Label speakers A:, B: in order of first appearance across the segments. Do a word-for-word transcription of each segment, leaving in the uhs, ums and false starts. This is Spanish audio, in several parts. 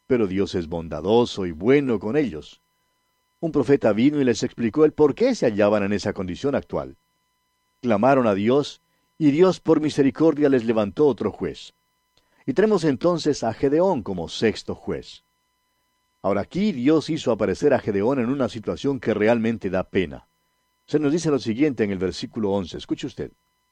A: pero Dios es bondadoso y bueno con ellos. Un profeta vino y les explicó el por qué se hallaban en esa condición actual. Clamaron a Dios, y Dios por misericordia les levantó otro juez. Y tenemos entonces a Gedeón como sexto juez. Ahora aquí Dios hizo aparecer a Gedeón en una situación que realmente da pena. Se nos dice lo siguiente en el versículo once, escuche usted.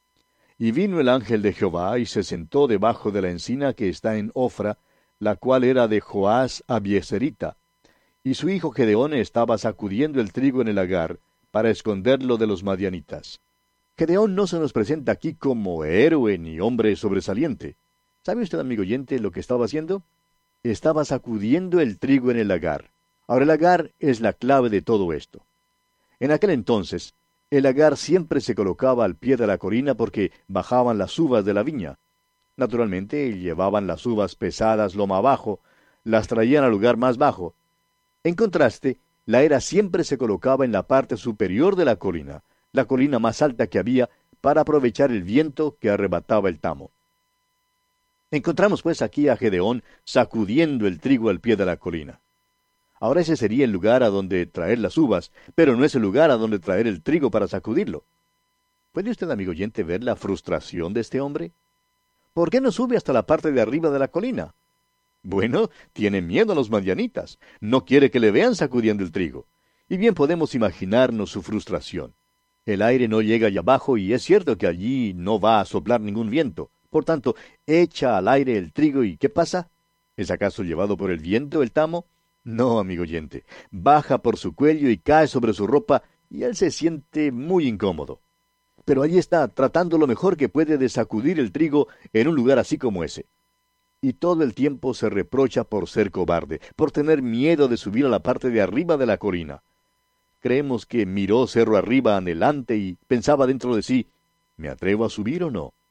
A: Y vino el ángel de Jehová y se sentó debajo de la encina que está en Ofra, la cual era de Joás Abieserita. Y su hijo Gedeón estaba sacudiendo el trigo en el lagar, para esconderlo de los madianitas. Gedeón no se nos presenta aquí como héroe ni hombre sobresaliente. ¿Sabe usted, amigo oyente, lo que estaba haciendo? Estaba sacudiendo el trigo en el lagar. Ahora el lagar es la clave de todo esto. En aquel entonces, el lagar siempre se colocaba al pie de la colina porque bajaban las uvas de la viña. Naturalmente, llevaban las uvas pesadas loma abajo, las traían al lugar más bajo. En contraste, la era siempre se colocaba en la parte superior de la colina, la colina más alta que había, para aprovechar el viento que arrebataba el tamo. Encontramos pues aquí a Gedeón sacudiendo el trigo al pie de la colina. Ahora ese sería el lugar a donde traer las uvas, pero no es el lugar a donde traer el trigo para sacudirlo. ¿Puede usted, amigo oyente, ver la frustración de este hombre? ¿Por qué no sube hasta la parte de arriba de la colina? Bueno, tiene miedo a los madianitas. No quiere que le vean sacudiendo el trigo. Y bien podemos imaginarnos su frustración. El aire no llega allá abajo y es cierto que allí no va a soplar ningún viento. Por tanto, echa al aire el trigo y ¿qué pasa? ¿Es acaso llevado por el viento el tamo? No, amigo oyente. Baja por su cuello y cae sobre su ropa y él se siente muy incómodo. Pero allí está, tratando lo mejor que puede de sacudir el trigo en un lugar así como ese. Y todo el tiempo se reprocha por ser cobarde, por tener miedo de subir a la parte de arriba de la colina. Creemos que miró cerro arriba anhelante y pensaba dentro de sí, ¿me atrevo a subir o no?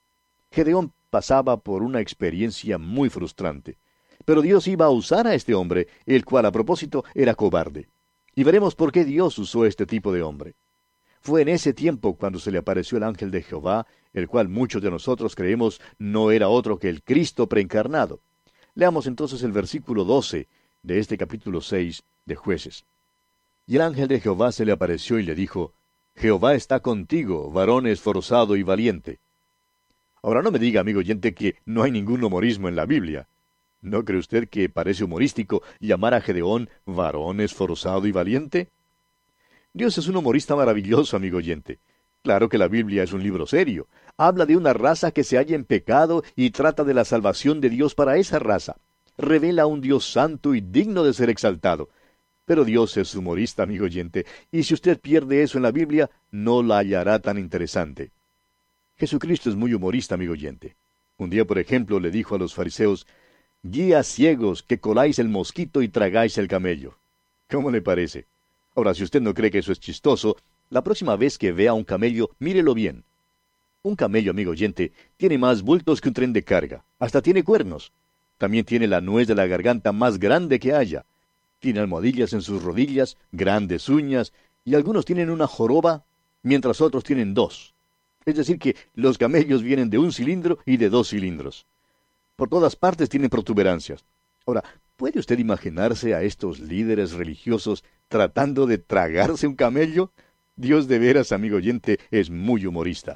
A: Gedeón pasaba por una experiencia muy frustrante. Pero Dios iba a usar a este hombre, el cual a propósito era cobarde. Y veremos por qué Dios usó este tipo de hombre. Fue en ese tiempo cuando se le apareció el ángel de Jehová, el cual muchos de nosotros creemos no era otro que el Cristo preencarnado. Leamos entonces el versículo doce de este capítulo seis de Jueces. Y el ángel de Jehová se le apareció y le dijo, Jehová está contigo, varón esforzado y valiente. Ahora no me diga, amigo oyente, que no hay ningún humorismo en la Biblia. ¿No cree usted que parece humorístico llamar a Gedeón varón esforzado y valiente? Dios es un humorista maravilloso, amigo oyente. Claro que la Biblia es un libro serio. Habla de una raza que se halla en pecado y trata de la salvación de Dios para esa raza. Revela a un Dios santo y digno de ser exaltado. Pero Dios es humorista, amigo oyente, y si usted pierde eso en la Biblia, no la hallará tan interesante. Jesucristo es muy humorista, amigo oyente. Un día, por ejemplo, le dijo a los fariseos, guías ciegos que coláis el mosquito y tragáis el camello. ¿Cómo le parece? Ahora, si usted no cree que eso es chistoso, la próxima vez que vea un camello, mírelo bien. Un camello, amigo oyente, tiene más bultos que un tren de carga. Hasta tiene cuernos. También tiene la nuez de la garganta más grande que haya. Tiene almohadillas en sus rodillas, grandes uñas, y algunos tienen una joroba, mientras otros tienen dos. Es decir que los camellos vienen de un cilindro y de dos cilindros. Por todas partes tienen protuberancias. Ahora, ¿puede usted imaginarse a estos líderes religiosos tratando de tragarse un camello? Dios de veras, amigo oyente, es muy humorista.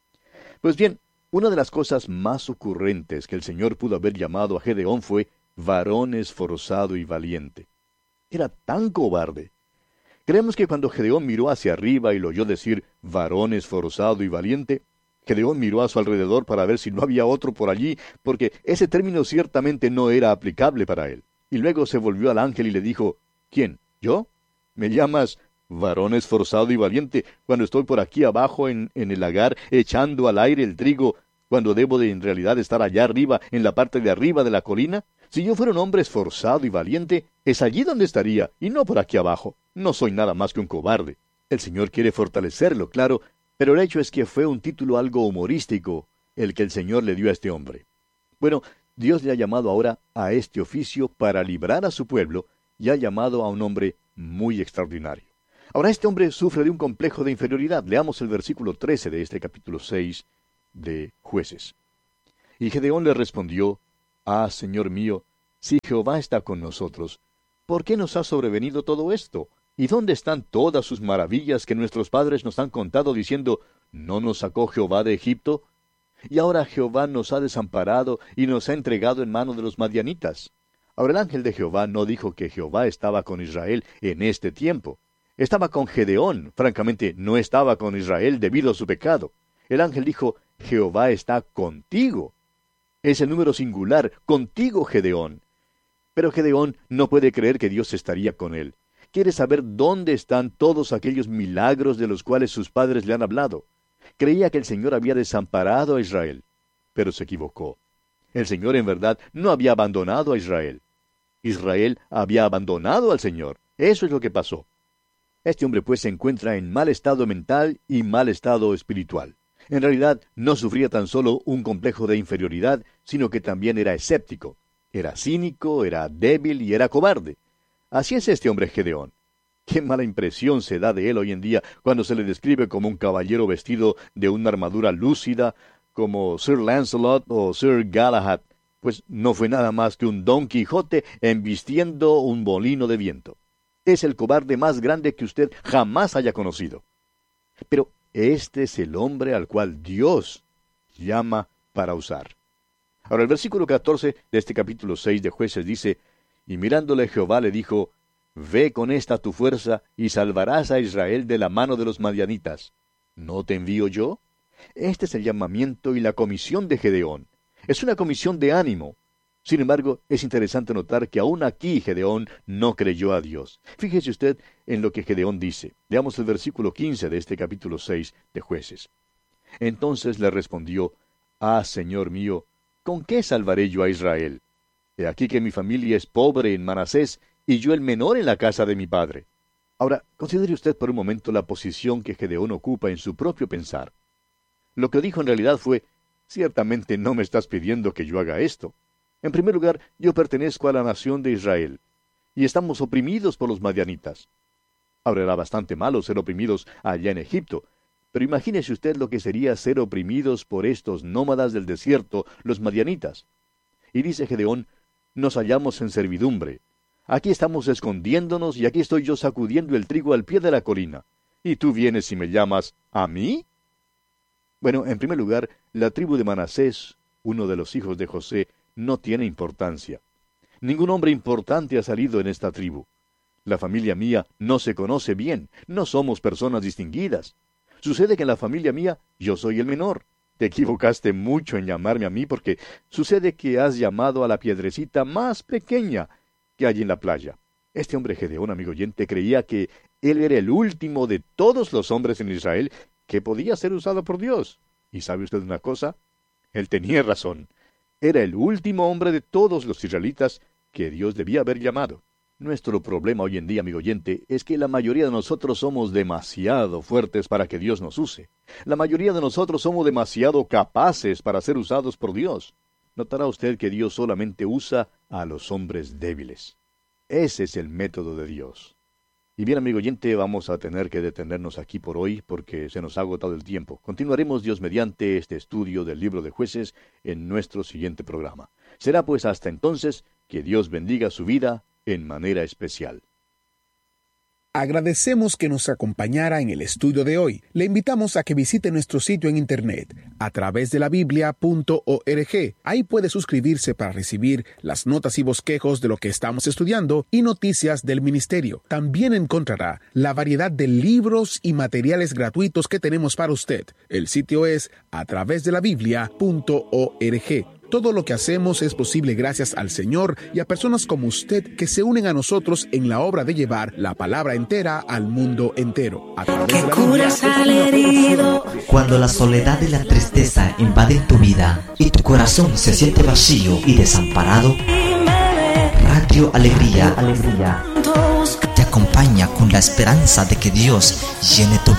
A: Pues bien, una de las cosas más ocurrentes que el Señor pudo haber llamado a Gedeón fue varón esforzado y valiente. Era tan cobarde. Creemos que cuando Gedeón miró hacia arriba y lo oyó decir varón esforzado y valiente, Gedeón miró a su alrededor para ver si no había otro por allí, porque ese término ciertamente no era aplicable para él. Y luego se volvió al ángel y le dijo, ¿quién? ¿Yo? ¿Me llamas varón esforzado y valiente cuando estoy por aquí abajo en, en el lagar echando al aire el trigo, cuando debo de en realidad estar allá arriba, en la parte de arriba de la colina? Si yo fuera un hombre esforzado y valiente, es allí donde estaría, y no por aquí abajo. No soy nada más que un cobarde. El Señor quiere fortalecerlo, claro, pero el hecho es que fue un título algo humorístico el que el Señor le dio a este hombre. Bueno, Dios le ha llamado ahora a este oficio para librar a su pueblo, y ha llamado a un hombre muy extraordinario. Ahora este hombre sufre de un complejo de inferioridad. Leamos el versículo trece de este capítulo seis de Jueces. Y Gedeón le respondió, Ah, Señor mío, Si Jehová está con nosotros, ¿por qué nos ha sobrevenido todo esto? ¿Y dónde están todas sus maravillas que nuestros padres nos han contado diciendo, ¿no nos sacó Jehová de Egipto? Y ahora Jehová nos ha desamparado y nos ha entregado en mano de los madianitas. Ahora el ángel de Jehová no dijo que Jehová estaba con Israel en este tiempo. Estaba con Gedeón, francamente no estaba con Israel debido a su pecado. El ángel dijo, Jehová está contigo. Es el número singular, contigo Gedeón. Pero Gedeón no puede creer que Dios estaría con él. Quiere saber dónde están todos aquellos milagros de los cuales sus padres le han hablado. Creía que el Señor había desamparado a Israel, pero se equivocó. El Señor en verdad no había abandonado a Israel. Israel había abandonado al Señor. Eso es lo que pasó. Este hombre pues se encuentra en mal estado mental y mal estado espiritual. En realidad no sufría tan solo un complejo de inferioridad, sino que también era escéptico. Era cínico, era débil y era cobarde. Así es este hombre Gedeón. Qué mala impresión se da de él hoy en día cuando se le describe como un caballero vestido de una armadura lúcida, como Sir Lancelot o Sir Galahad, pues no fue nada más que un Don Quijote embistiendo un molino de viento. Es el cobarde más grande que usted jamás haya conocido. Pero este es el hombre al cual Dios llama para usar. Ahora el versículo catorce de este capítulo seis de Jueces dice, y mirándole Jehová le dijo, Ve con esta tu fuerza y salvarás a Israel de la mano de los madianitas. ¿No te envío yo? Este es el llamamiento y la comisión de Gedeón. Es una comisión de ánimo. Sin embargo, es interesante notar que aún aquí Gedeón no creyó a Dios. Fíjese usted en lo que Gedeón dice. Leamos el versículo quince de este capítulo seis de Jueces. Entonces le respondió, Ah, Señor mío, ¿con qué salvaré yo a Israel? He aquí que mi familia es pobre en Manasés, y yo el menor en la casa de mi padre. Ahora, considere usted por un momento la posición que Gedeón ocupa en su propio pensar. Lo que dijo en realidad fue, ciertamente no me estás pidiendo que yo haga esto. En primer lugar, yo pertenezco a la nación de Israel, y estamos oprimidos por los madianitas. Ahora era bastante malo ser oprimidos allá en Egipto, pero imagínese usted lo que sería ser oprimidos por estos nómadas del desierto, los madianitas. Y dice Gedeón, nos hallamos en servidumbre. Aquí estamos escondiéndonos y aquí estoy yo sacudiendo el trigo al pie de la colina. ¿Y tú vienes y me llamas a mí? Bueno, en primer lugar, la tribu de Manasés, uno de los hijos de José, no tiene importancia. Ningún hombre importante ha salido en esta tribu. La familia mía no se conoce bien, no somos personas distinguidas. Sucede que en la familia mía yo soy el menor. Te equivocaste mucho en llamarme a mí porque sucede que has llamado a la piedrecita más pequeña que hay en la playa. Este hombre Gedeón, amigo oyente, creía que él era el último de todos los hombres en Israel que podía ser usado por Dios. ¿Y sabe usted una cosa? Él tenía razón. Era el último hombre de todos los israelitas que Dios debía haber llamado. Nuestro problema hoy en día, amigo oyente, es que la mayoría de nosotros somos demasiado fuertes para que Dios nos use. La mayoría de nosotros somos demasiado capaces para ser usados por Dios. Notará usted que Dios solamente usa a los hombres débiles. Ese es el método de Dios. Y bien, amigo oyente, vamos a tener que detenernos aquí por hoy porque se nos ha agotado el tiempo. Continuaremos, Dios mediante, este estudio del libro de Jueces en nuestro siguiente programa. Será pues hasta entonces que Dios bendiga su vida en manera especial.
B: Agradecemos que nos acompañara en el estudio de hoy. Le invitamos a que visite nuestro sitio en internet a través de la biblia punto org. Ahí puede suscribirse para recibir las notas y bosquejos de lo que estamos estudiando y noticias del ministerio. También encontrará la variedad de libros y materiales gratuitos que tenemos para usted. El sitio es a través de la biblia punto org. Todo lo que hacemos es posible gracias al Señor y a personas como usted que se unen a nosotros en la obra de llevar la palabra entera al mundo entero. A través de la Biblia.
C: Cuando la soledad y la tristeza invaden tu vida y tu corazón se siente vacío y desamparado, Radio Alegría, Alegría te acompaña con la esperanza de que Dios llene tu vida